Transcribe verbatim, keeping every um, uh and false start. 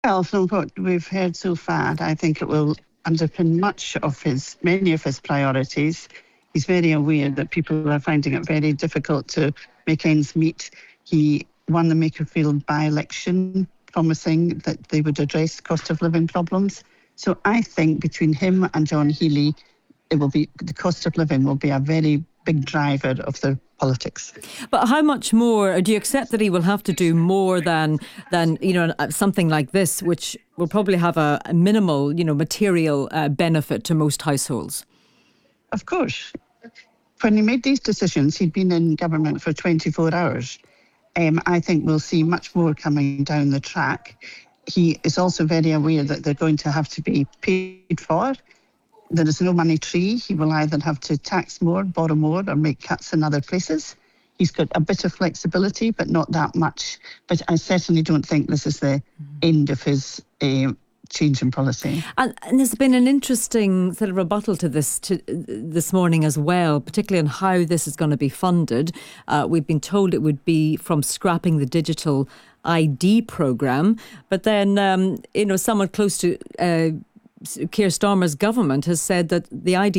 Well, from what we've heard so far, I think it will underpin much of his, many of his priorities. He's very aware that people are finding it very difficult to make ends meet. He won the Makerfield by-election, promising that they would address cost of living problems. So I think between him and John Healey, it will be the cost of living will be a very big driver of the politics. But how much more do you accept that he will have to do more than than you know something like this, which will probably have a, a minimal you know material uh, benefit to most households? Of course. When he made these decisions, he'd been in government for twenty-four hours. Um, I think we'll see much more coming down the track. He is also very aware that they're going to have to be paid for. There is no money tree. He will either have to tax more, borrow more, or make cuts in other places. He's got a bit of flexibility, but not that much. But I certainly don't think this is the mm-hmm. end of his uh, change in policy. And, and there's been an interesting sort of rebuttal to this to, this morning as well, particularly on how this is going to be funded. Uh, we've been told it would be from scrapping the digital I D programme, but then um, you know someone close to Uh, Keir Starmer's government has said that the I D